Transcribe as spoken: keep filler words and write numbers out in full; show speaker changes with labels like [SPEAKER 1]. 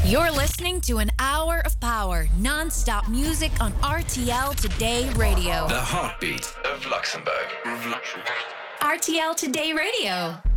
[SPEAKER 1] You're listening to an hour of power, non-stop music on R T L Today Radio.
[SPEAKER 2] The heartbeat of Luxembourg.
[SPEAKER 1] R T L Today Radio.